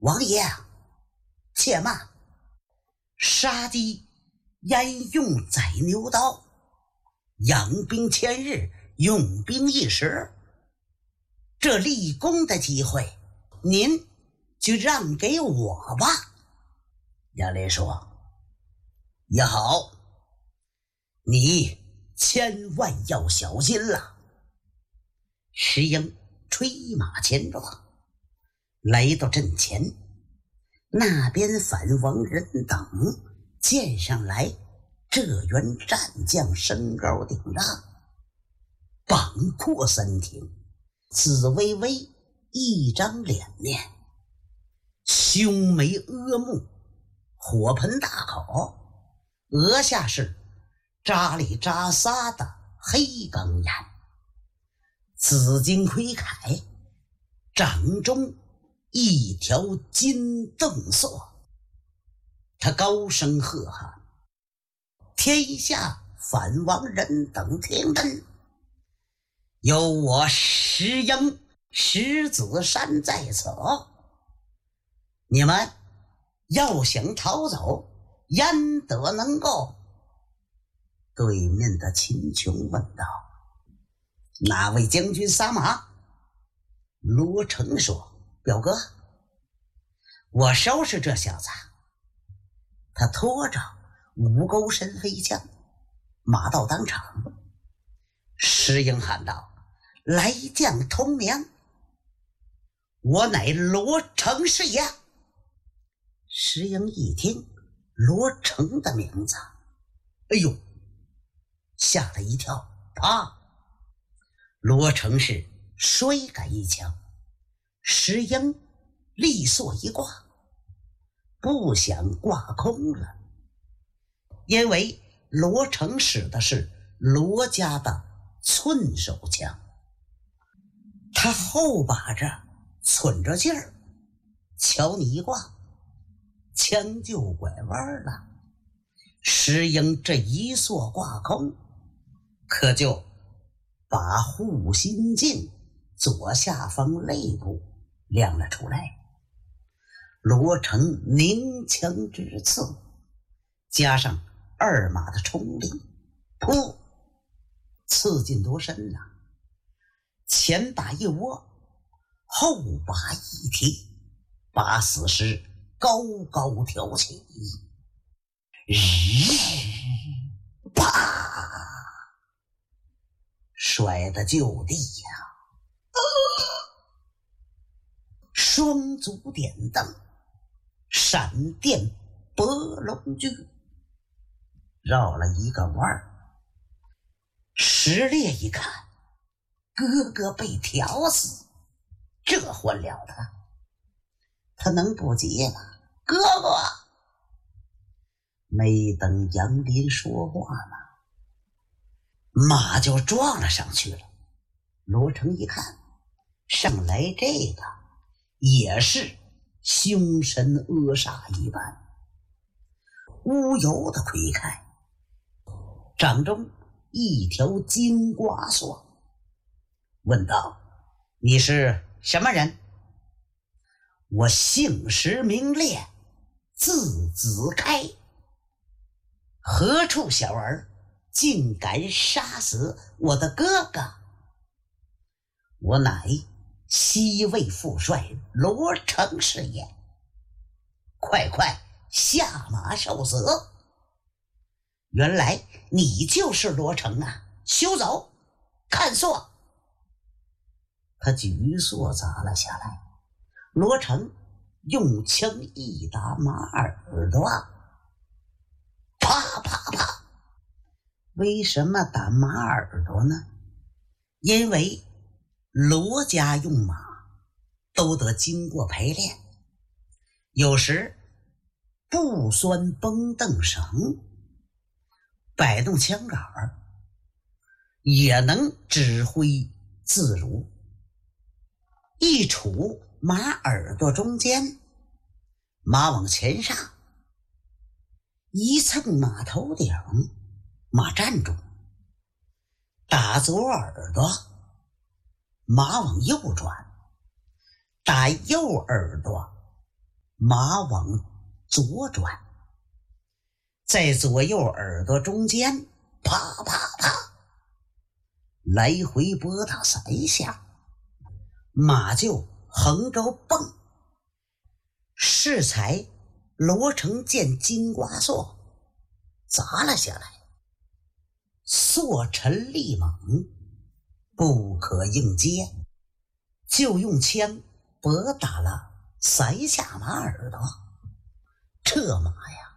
王爷，且慢！杀鸡焉用宰牛刀？养兵千日，用兵一时。这立功的机会，您就让给我吧。杨林说：也好，你千万要小心了。石英吹马前撞，来到阵前，那边反王人等见上来这员战将身高顶大，膀阔三挺，紫微微一张脸面，凶眉恶目，火盆大口，额下是扎里扎撒的黑钢眼，紫金盔铠，掌中一条金镫索。他高声喝喊：天下反王人等听真，有我石英石子山在此，你们要想逃走，焉得能够？对面的秦琼问道：哪位将军撒马？罗成说：表哥，我收拾这小子。他拖着五钩神飞枪，马到当场。石英喊道：来将通名，我乃罗成是也。石英一听罗成的名字，哎呦，吓了一跳，啪！罗成是摔赶一枪，石英力索一挂，不想挂空了，因为罗成使的是罗家的寸手枪，他后把着存着劲儿，瞧你一挂，枪就拐弯了。石英这一索挂空，可就把护心镜左下方肋部亮了出来。罗成凝枪之刺，加上二马的冲力，噗，刺进多深啊！前把一窝，后把一提，把死尸高高挑起，啪，摔得就地呀！双足点蹬，闪电拨龙驹，绕了一个弯儿。石烈一看，哥哥被挑死，这换了他能不急吗？哥哥！没等杨林说话呢，马就撞了上去了。罗成一看，上来这个也是凶神恶煞一般，乌油的盔铠，掌中一条金瓜索，问道：你是什么人？我姓石名烈，字子开，何处小儿竟敢杀死我的哥哥？我乃西魏副帅罗成是也，快快下马受死！原来你就是罗成啊！休走，看索！他举索砸了下来，罗成用枪一打马耳朵，啪啪啪！为什么打马耳朵呢？因为罗家用马都得经过排练，有时不拴绷凳绳，摆动枪杆也能指挥自如。一杵马耳朵中间，马往前上，一蹭马头顶，马站住，打左耳朵，马往右转，打右耳朵， 马往左转，在左右耳朵中间啪啪啪来回拨打3下，马就横着蹦。适才罗成见金瓜槊砸了下来，槊沉力猛，不可应接，就用枪拨打了3下马耳朵。这马呀，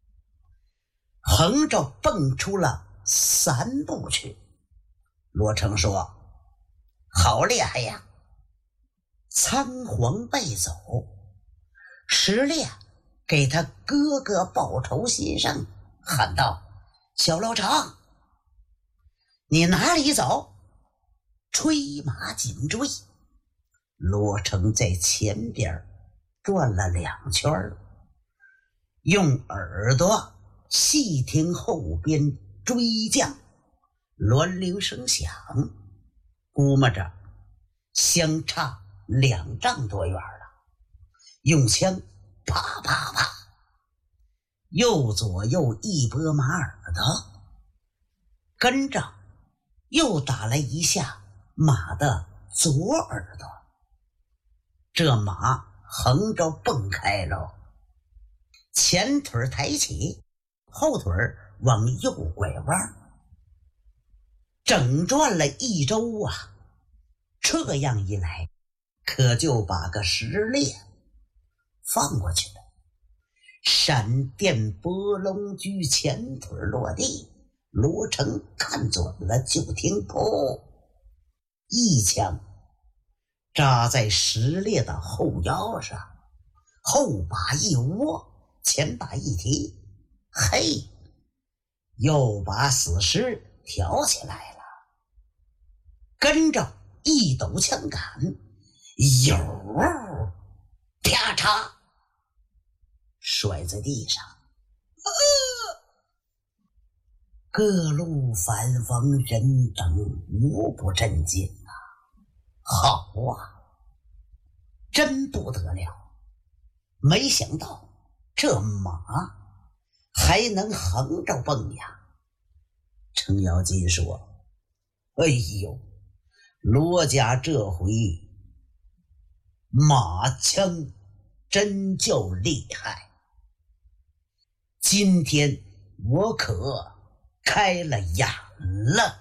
横着蹦出了3步去。罗成说：“好厉害呀！”仓皇败走。石烈给他哥哥报仇心声，喊道：“小罗成，你哪里走？”催马紧追。罗成在前边转了2圈，用耳朵细听后边追将，銮铃声响，估摸着相差2丈多远了。用枪啪啪啪右左右一拨马耳朵，跟着又打了1下马的左耳朵。这马横着蹦开了，前腿抬起，后腿往右拐弯，整转了1周啊。这样一来，可就把个石烈放过去了。闪电拨龙驹，前腿落地，罗成看准了，就听噗，一枪扎在石烈的后腰上，后把一窝，前把一提，嘿，又把死尸挑起来了，跟着一抖枪杆，有啪嚓摔在地上。各路反方人等无不震惊啊！好啊，真不得了！没想到这马还能横着蹦呀！程咬金说：“哎呦，罗家这回马枪真叫厉害！今天我可开了眼了。”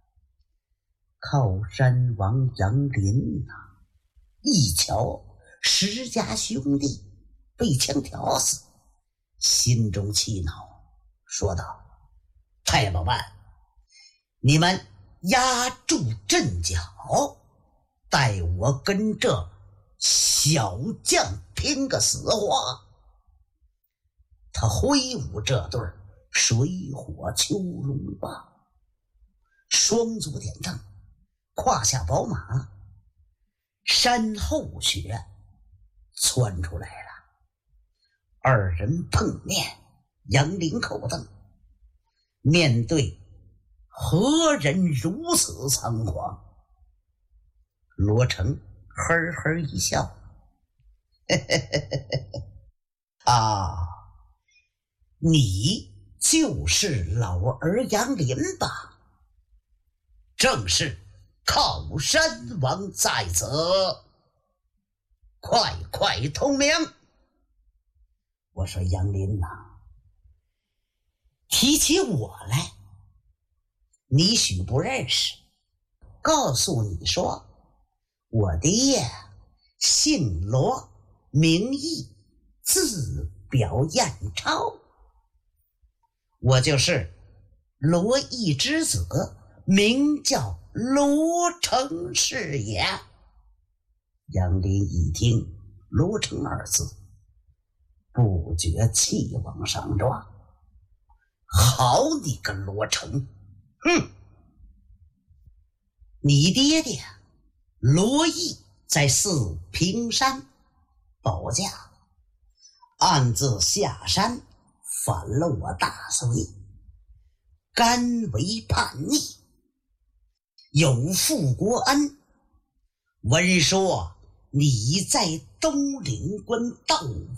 靠山王杨林一瞧石家兄弟被枪挑死，心中气恼，说道：“太保办，你们压住阵脚，待我跟这小将拼个死活。”他挥舞这对水火秋龙棒，双足点正，胯下宝马，山后雪窜出来了。二人碰面，杨林口瞪，面对何人如此仓皇？罗成呵呵一笑，啊，你就是老儿杨林吧？正是，靠山王在此，快快通名！我说杨林呐，提起我来，你许不认识。告诉你说，我爹姓罗，名义，字表彦超，我就是罗毅之子，名叫罗成是也。杨林一听罗成2字，不觉气往上撞。好你个罗成，哼！你爹爹罗毅在四平山保驾，暗自下山反了我大隋，甘为叛逆，有负国恩。闻说你在东陵关盗